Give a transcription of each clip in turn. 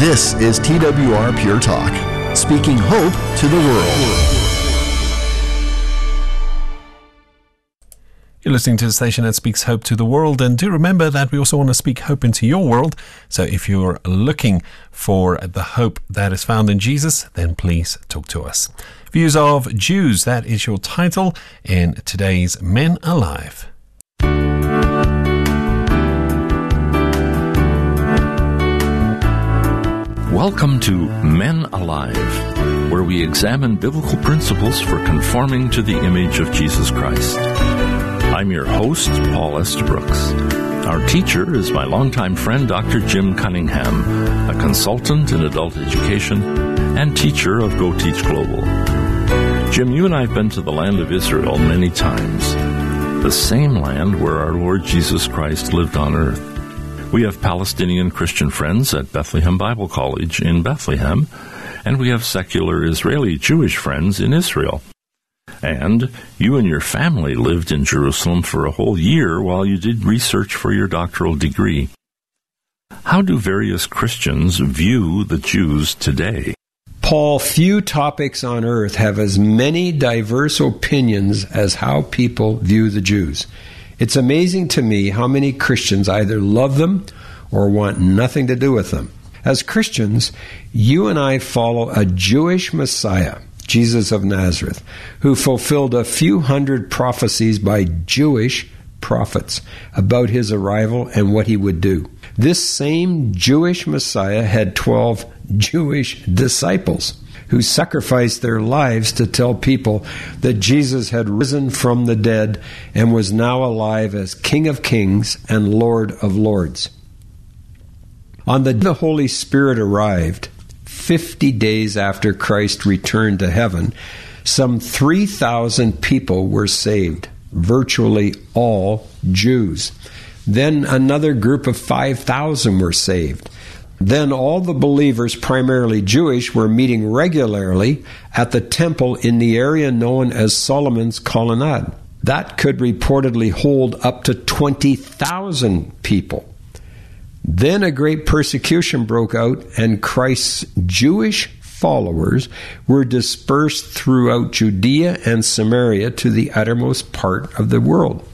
This is TWR Pure Talk, speaking hope to the world. You're listening to the station that speaks hope to the world, and do remember that we also want to speak hope into your world. So if you're looking for the hope that is found in Jesus, then please talk to us. Views of Jews, that is your title in today's Men Alive. Welcome to Men Alive, where we examine biblical principles for conforming to the image of Jesus Christ. I'm your host, Paul Estabrooks. Our teacher is my longtime friend, Dr. Jim Cunningham, a consultant in adult education and teacher of Go Teach Global. Jim, you and I have been to the land of Israel many times, the same land where our Lord Jesus Christ lived on earth. We have Palestinian Christian friends at Bethlehem Bible College in Bethlehem, and we have secular Israeli Jewish friends in Israel. And you and your family lived in Jerusalem for a whole year while you did research for your doctoral degree. How do various Christians view the Jews today? Paul, few topics on earth have as many diverse opinions as how people view the Jews. It's amazing to me how many Christians either love them or want nothing to do with them. As Christians, you and I follow a Jewish Messiah, Jesus of Nazareth, who fulfilled a few hundred prophecies by Jewish prophets about his arrival and what he would do. This same Jewish Messiah had 12 Jewish disciples who sacrificed their lives to tell people that Jesus had risen from the dead and was now alive as King of Kings and Lord of Lords. On the day the Holy Spirit arrived, 50 days after Christ returned to heaven, some 3,000 people were saved, virtually all Jews. Then another group of 5,000 were saved. Then all the believers, primarily Jewish, were meeting regularly at the temple in the area known as Solomon's Colonnade. That could reportedly hold up to 20,000 people. Then a great persecution broke out, and Christ's Jewish followers were dispersed throughout Judea and Samaria to the uttermost part of the world.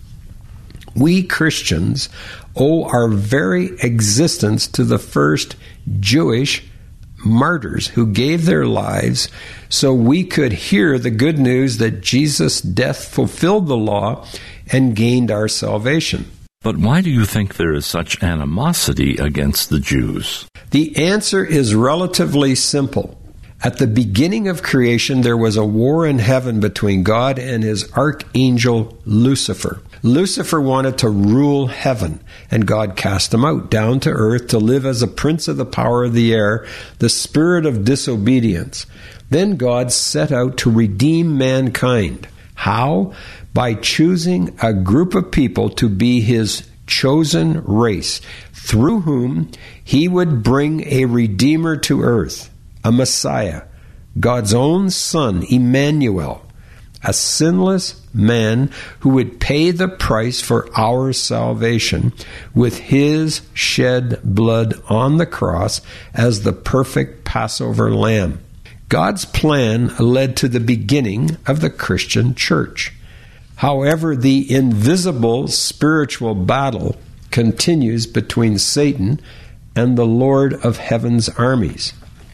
We Christians owe our very existence to the first Jewish martyrs who gave their lives so we could hear the good news that Jesus' death fulfilled the law and gained our salvation. But why do you think there is such animosity against the Jews? The answer is relatively simple. At the beginning of creation, there was a war in heaven between God and his archangel Lucifer. Lucifer wanted to rule heaven, and God cast him out down to earth to live as a prince of the power of the air, the spirit of disobedience. Then God set out to redeem mankind. How? By choosing a group of people to be his chosen race, through whom he would bring a Redeemer to earth, a Messiah, God's own Son, Emmanuel, a sinless man who would pay the price for our salvation with his shed blood on the cross as the perfect Passover lamb. God's plan led to the beginning of the Christian church. However, the invisible spiritual battle continues between Satan and the Lord of heaven's armies.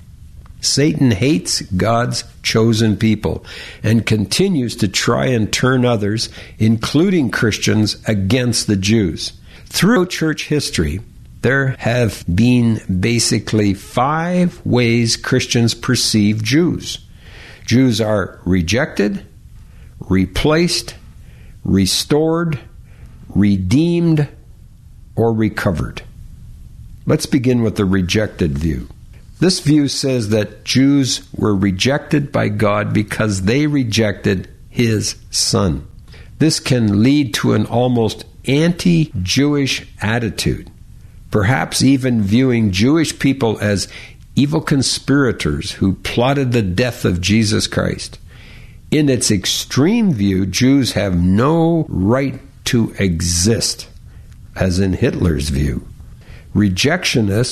Satan hates God's chosen people and continues to try and turn others, including Christians, against the Jews. Throughout church history, there have been basically 5 ways Christians perceive Jews. Jews are rejected, replaced, restored, redeemed, or recovered. Let's begin with the rejected view. This view says that Jews were rejected by God because they rejected his Son. This can lead to an almost anti-Jewish attitude, perhaps even viewing Jewish people as evil conspirators who plotted the death of Jesus Christ. In its extreme view, Jews have no right to exist, as in Hitler's view. Rejectionists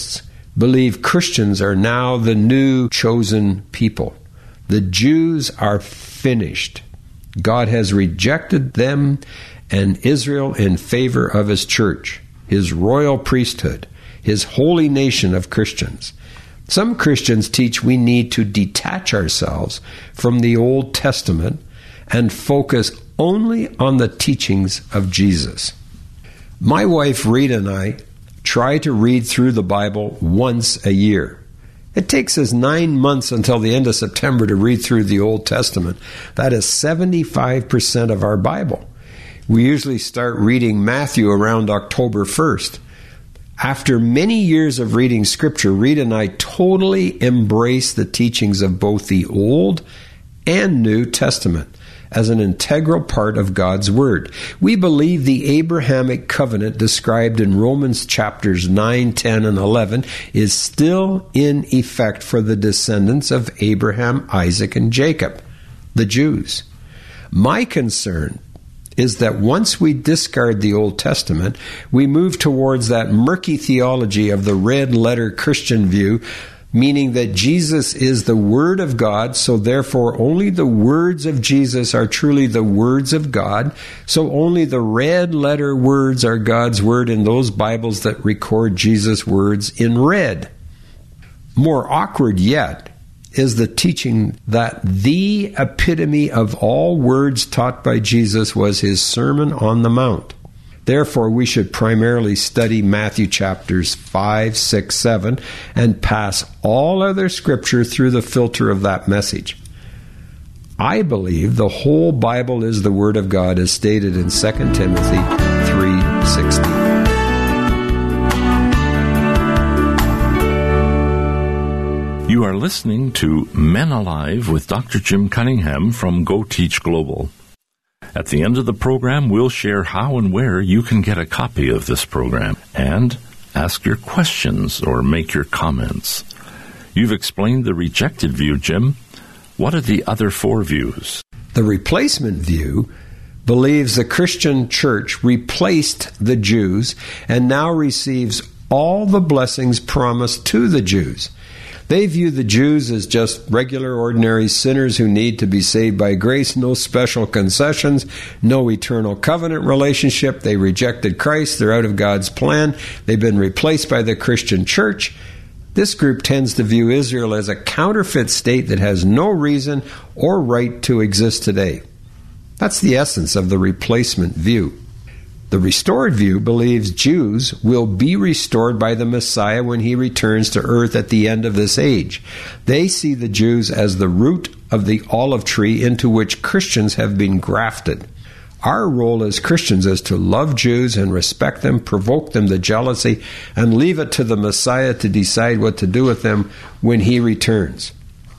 believe Christians are now the new chosen people. The Jews are finished. God has rejected them and Israel in favor of his church, his royal priesthood, his holy nation of Christians. Some Christians teach we need to detach ourselves from the Old Testament and focus only on the teachings of Jesus. My wife Rita and I try to read through the Bible once a year. It takes us 9 months until the end of September to read through the Old Testament. That is 75% of our Bible. We usually start reading Matthew around October 1st. After many years of reading Scripture, Rita and I totally embrace the teachings of both the Old and New Testament as an integral part of God's Word. We believe the Abrahamic covenant described in Romans chapters 9, 10, and 11 is still in effect for the descendants of Abraham, Isaac, and Jacob, the Jews. My concern is that once we discard the Old Testament, we move towards that murky theology of the red-letter Christian view, meaning that Jesus is the Word of God, so therefore only the words of Jesus are truly the words of God, so only the red-letter words are God's Word in those Bibles that record Jesus' words in red. More awkward yet is the teaching that the epitome of all words taught by Jesus was his Sermon on the Mount. Therefore, we should primarily study Matthew chapters 5, 6, 7, and pass all other scripture through the filter of that message. I believe the whole Bible is the Word of God as stated in 2 Timothy 3:16. You are listening to Men Alive with Dr. Jim Cunningham from Go Teach Global. At the end of the program, we'll share how and where you can get a copy of this program and ask your questions or make your comments. You've explained the rejected view, Jim. What are the other 4 views? The replacement view believes the Christian church replaced the Jews and now receives all the blessings promised to the Jews. They view the Jews as just regular, ordinary sinners who need to be saved by grace, no special concessions, no eternal covenant relationship. They rejected Christ. They're out of God's plan. They've been replaced by the Christian church. This group tends to view Israel as a counterfeit state that has no reason or right to exist today. That's the essence of the replacement view. The restored view believes Jews will be restored by the Messiah when he returns to earth at the end of this age. They see the Jews as the root of the olive tree into which Christians have been grafted. Our role as Christians is to love Jews and respect them, provoke them to jealousy, and leave it to the Messiah to decide what to do with them when he returns.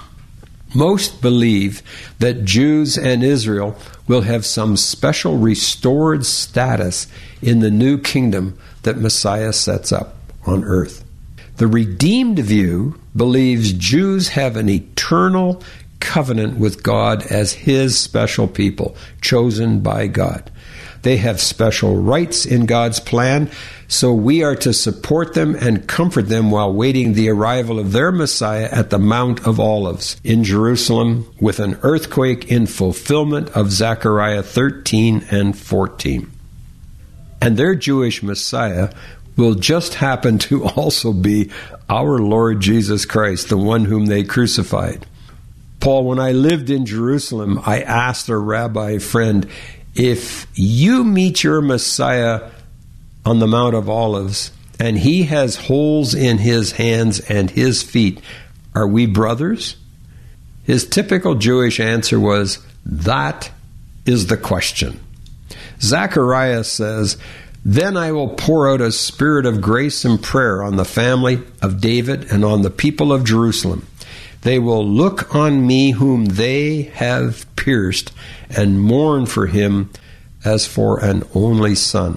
Most believe that Jews and Israel will have some special restored status in the new kingdom that Messiah sets up on earth. The redeemed view believes Jews have an eternal covenant with God as his special people, chosen by God. They have special rights in God's plan, so we are to support them and comfort them while waiting the arrival of their Messiah at the Mount of Olives in Jerusalem with an earthquake in fulfillment of Zechariah 13 and 14. And their Jewish Messiah will just happen to also be our Lord Jesus Christ, the one whom they crucified. Paul, when I lived in Jerusalem, I asked a rabbi friend, if you meet your Messiah on the Mount of Olives and he has holes in his hands and his feet, are we brothers? His typical Jewish answer was, that is the question. Zechariah says, then I will pour out a spirit of grace and prayer on the family of David and on the people of Jerusalem. They will look on me whom they have pierced and mourn for him as for an only son.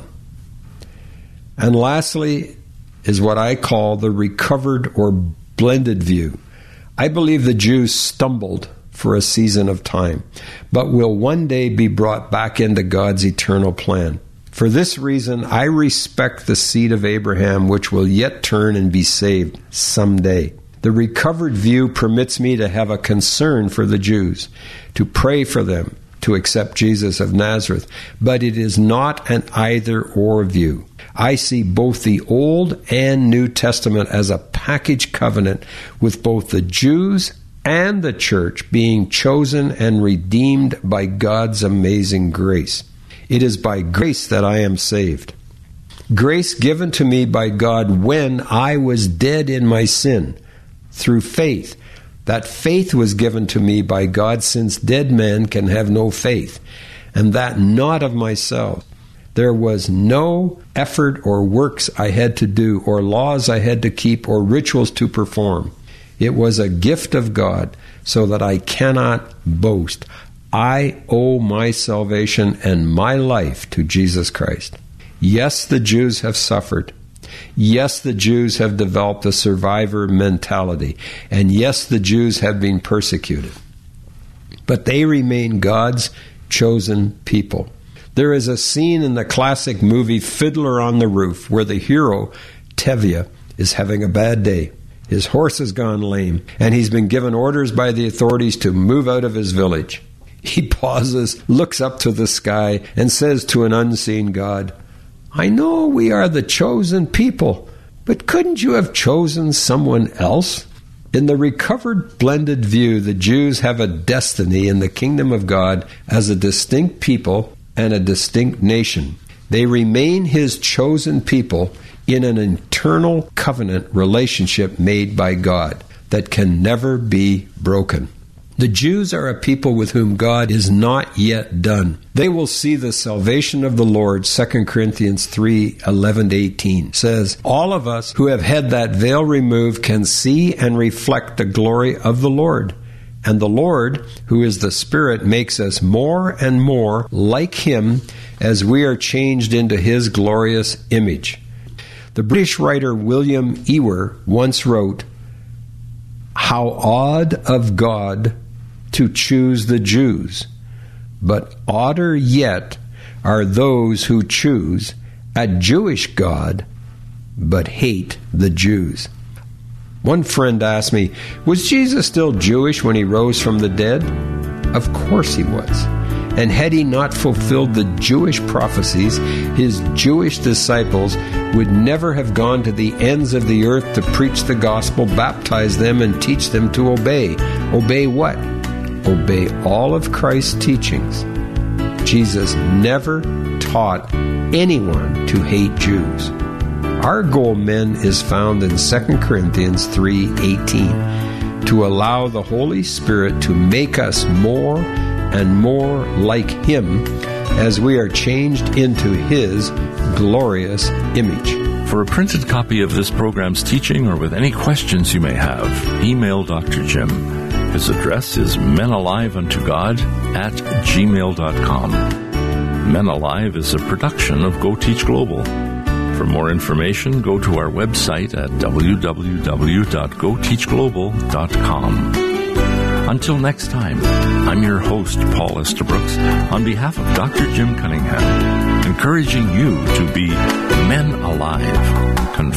And lastly is what I call the recovered or blended view. I believe the Jews stumbled for a season of time, but will one day be brought back into God's eternal plan. For this reason, I respect the seed of Abraham, which will yet turn and be saved someday. The recovered view permits me to have a concern for the Jews, to pray for them, to accept Jesus of Nazareth. But it is not an either-or view. I see both the Old and New Testament as a package covenant with both the Jews and the church being chosen and redeemed by God's amazing grace. It is by grace that I am saved. Grace given to me by God when I was dead in my sin, through faith. That faith was given to me by God, since dead men can have no faith, and that not of myself. There was no effort or works I had to do, or laws I had to keep, or rituals to perform. It was a gift of God, so that I cannot boast. I owe my salvation and my life to Jesus Christ. Yes, the Jews have suffered. Yes, the Jews have developed a survivor mentality. And yes, the Jews have been persecuted. But they remain God's chosen people. There is a scene in the classic movie Fiddler on the Roof where the hero, Tevye, is having a bad day. His horse has gone lame, and he's been given orders by the authorities to move out of his village. He pauses, looks up to the sky, and says to an unseen God, I know we are the chosen people, but couldn't you have chosen someone else? In the recovered blended view, the Jews have a destiny in the kingdom of God as a distinct people and a distinct nation. They remain His chosen people in an eternal covenant relationship made by God that can never be broken. The Jews are a people with whom God is not yet done. They will see the salvation of the Lord. 2 Corinthians 3:11-18 says, all of us who have had that veil removed can see and reflect the glory of the Lord. And the Lord, who is the Spirit, makes us more and more like Him as we are changed into His glorious image. The British writer William Ewer once wrote, how odd of God to choose the Jews, but odder yet are those who choose a Jewish God, but hate the Jews. One friend asked me, was Jesus still Jewish when He rose from the dead? Of course He was. And had He not fulfilled the Jewish prophecies, His Jewish disciples would never have gone to the ends of the earth to preach the gospel, baptize them, and teach them to obey. Obey what? Obey all of Christ's teachings. Jesus never taught anyone to hate Jews. Our goal, men, is found in 2 Corinthians 3:18, to allow the Holy Spirit to make us more and more like Him as we are changed into His glorious image. For a printed copy of this program's teaching or with any questions you may have, email Dr. Jim. His address is menaliveuntogod@gmail.com. Men Alive is a production of Go Teach Global. For more information, go to our website at www.goteachglobal.com. Until next time, I'm your host, Paul Estabrooks, on behalf of Dr. Jim Cunningham, encouraging you to be men alive,